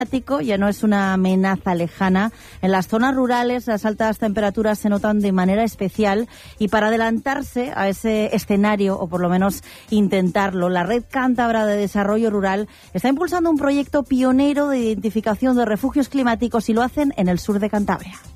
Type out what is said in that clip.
ya no es una amenaza lejana. En las zonas rurales las altas temperaturas se notan de manera especial y para adelantarse a ese escenario, o por lo menos intentarlo, la Red Cántabra de Desarrollo Rural está impulsando un proyecto pionero de identificación de refugios climáticos y lo hacen en el sur de Cantabria.